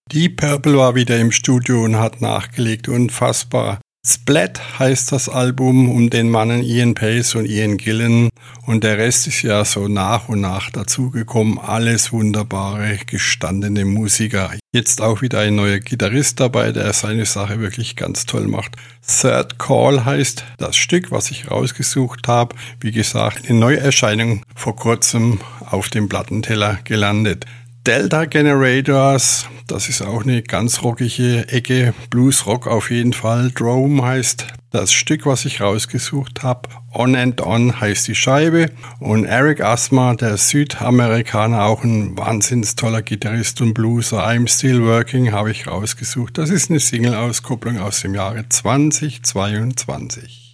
Deep Purple war wieder im Studio und hat nachgelegt, unfassbar. Splat heißt das Album um den Mannen Ian Paice und Ian Gillan und der Rest ist ja so nach und nach dazugekommen. Alles wunderbare, gestandene Musiker. Jetzt auch wieder ein neuer Gitarrist dabei, der seine Sache wirklich ganz toll macht. Third Call heißt das Stück, was ich rausgesucht habe. Wie gesagt, eine Neuerscheinung vor kurzem auf dem Plattenteller gelandet. Delta Generators, das ist auch eine ganz rockige Ecke, Bluesrock auf jeden Fall. Drome heißt das Stück, was ich rausgesucht habe. On and On heißt die Scheibe. Und Eric Asthma, der Südamerikaner, auch ein wahnsinns toller Gitarrist und Blueser. I'm Still Working habe ich rausgesucht. Das ist eine Single-Auskopplung aus dem Jahre 2022.